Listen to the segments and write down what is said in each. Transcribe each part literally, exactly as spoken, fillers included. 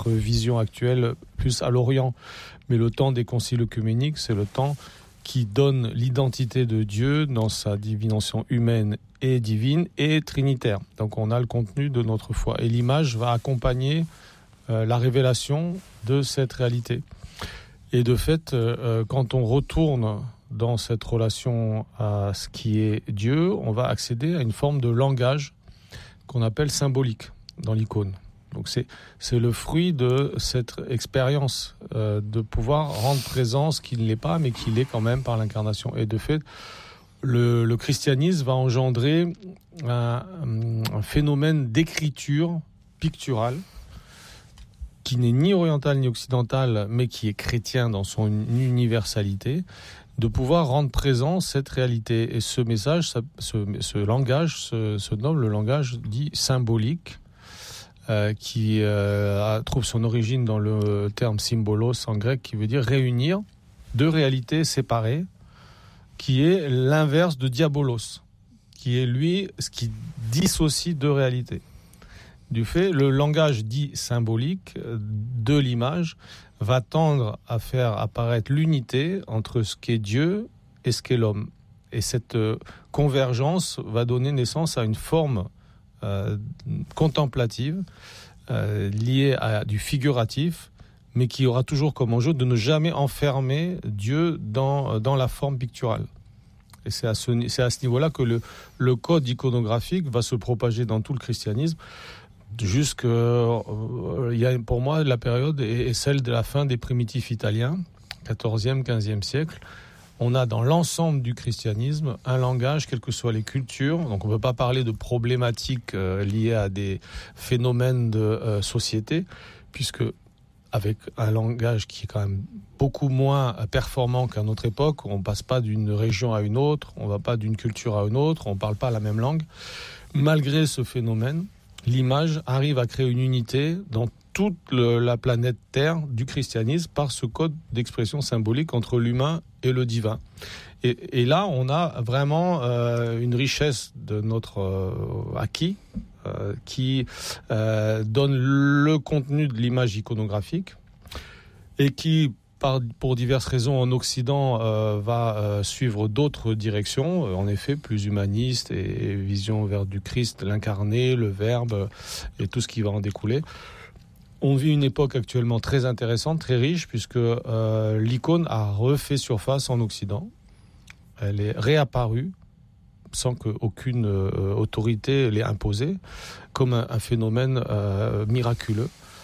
notre vision actuelle plus à l'Orient. Mais le temps des conciles œcuméniques, c'est le temps qui donne l'identité de Dieu dans sa dimension humaine et divine et trinitaire. Donc on a le contenu de notre foi. Et l'image va accompagner euh, la révélation de cette réalité. Et de fait, euh, quand on retourne dans cette relation à ce qui est Dieu, on va accéder à une forme de langage qu'on appelle symbolique dans l'icône. Donc c'est, c'est le fruit de cette expérience euh, de pouvoir rendre présent ce qui ne l'est pas, mais qui l'est quand même par l'incarnation. Et de fait, le, le christianisme va engendrer un, un phénomène d'écriture picturale qui n'est ni oriental ni occidental, mais qui est chrétien dans son universalité, de pouvoir rendre présent cette réalité. Et ce message, ce, ce langage se, se nomme le langage dit symbolique, euh, qui euh, trouve son origine dans le terme symbolos en grec, qui veut dire réunir deux réalités séparées, qui est l'inverse de diabolos, qui est lui ce qui dissocie deux réalités. Du fait, le langage dit symbolique de l'image va tendre à faire apparaître l'unité entre ce qu'est Dieu et ce qu'est l'homme. Et cette euh, convergence va donner naissance à une forme euh, contemplative euh, liée à du figuratif, mais qui aura toujours comme enjeu de ne jamais enfermer Dieu dans, dans la forme picturale. Et c'est à ce, c'est à ce niveau-là que le, le code iconographique va se propager dans tout le christianisme. Jusque, euh, il y a, pour moi, la période est, est celle de la fin des primitifs italiens, quatorzième, quinzième siècle. On a dans l'ensemble du christianisme un langage, quelles que soient les cultures. Donc on ne peut pas parler de problématiques euh, liées à des phénomènes de euh, société, puisque avec un langage qui est quand même beaucoup moins performant qu'à notre époque, on ne passe pas d'une région à une autre, on ne va pas d'une culture à une autre, on ne parle pas la même langue. Malgré ce phénomène, l'image arrive à créer une unité dans toute le, la planète Terre du christianisme par ce code d'expression symbolique entre l'humain et le divin. Et, et là, on a vraiment euh, une richesse de notre euh, acquis euh, qui euh, donne le contenu de l'image iconographique et qui, par, pour diverses raisons, en Occident, euh, va euh, suivre d'autres directions, euh, en effet, plus humanistes et, et vision vers du Christ, l'incarné, le Verbe euh, et tout ce qui va en découler. On vit une époque actuellement très intéressante, très riche, puisque euh, l'icône a refait surface en Occident. Elle est réapparue, sans qu'aucune euh, autorité l'ait imposée, comme un, un phénomène euh, miraculeux.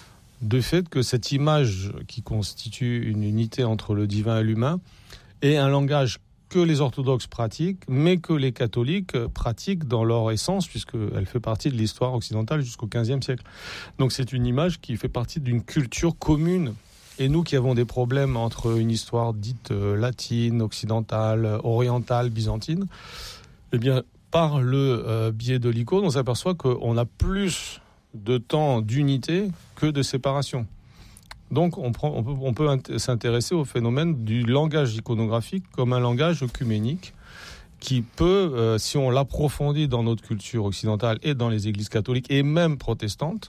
De fait que cette image qui constitue une unité entre le divin et l'humain est un langage que les orthodoxes pratiquent, mais que les catholiques pratiquent dans leur essence, puisqu'elle fait partie de l'histoire occidentale jusqu'au quinzième siècle. Donc c'est une image qui fait partie d'une culture commune. Et nous qui avons des problèmes entre une histoire dite latine, occidentale, orientale, byzantine, eh bien, par le euh, biais de l'icône, on s'aperçoit qu'on a plus de temps d'unité que de séparation. Donc on, prend, on, peut, on peut int- s'intéresser au phénomène du langage iconographique comme un langage œcuménique qui peut, euh, si on l'approfondit dans notre culture occidentale et dans les églises catholiques et même protestantes,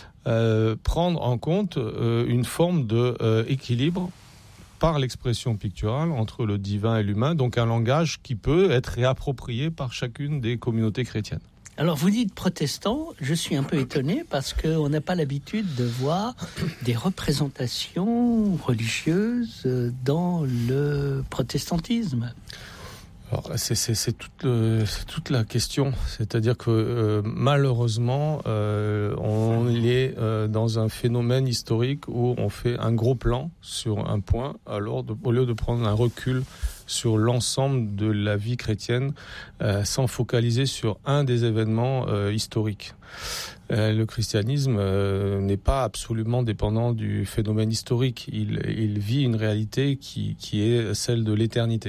euh, prendre en compte euh, une forme d'équilibre euh, par l'expression picturale entre le divin et l'humain, donc un langage qui peut être réapproprié par chacune des communautés chrétiennes. Alors vous dites protestant, je suis un peu étonné parce qu'on n'a pas l'habitude de voir des représentations religieuses dans le protestantisme. Alors, c'est, c'est, c'est, toute le, c'est toute la question, c'est-à-dire que euh, malheureusement euh, on est euh, dans un phénomène historique où on fait un gros plan sur un point, alors de, au lieu de prendre un recul sur l'ensemble de la vie chrétienne, euh, sans focaliser sur un des événements euh, historiques. Euh, le christianisme euh, n'est pas absolument dépendant du phénomène historique, il, il vit une réalité qui, qui est celle de l'éternité.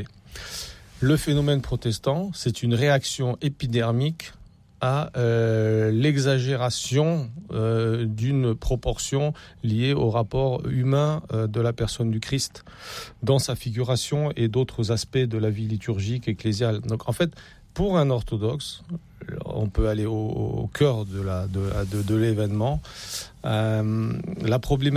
Le phénomène protestant, c'est une réaction épidermique à euh, l'exagération euh, d'une proportion liée au rapport humain euh, de la personne du Christ dans sa figuration et d'autres aspects de la vie liturgique ecclésiale. Donc en fait, pour un orthodoxe, on peut aller au, au cœur de, la, de, de, de l'événement. Euh, la problématique